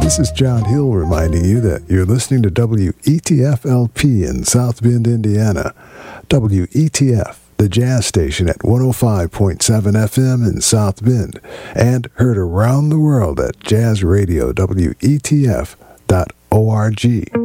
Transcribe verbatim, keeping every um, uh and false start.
This is John Hill reminding you that you're listening to W E T F L P in South Bend, Indiana. W E T F, the jazz station at one oh five point seven F M in South Bend, and heard around the world at jazz radio W E T F dot org.